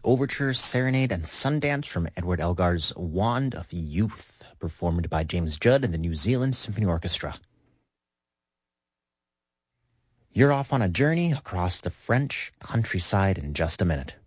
Overture, Serenade, and Sundance from Edward Elgar's Wand of Youth, performed by James Judd and the New Zealand Symphony Orchestra. You're off on a journey across the French countryside in just a minute.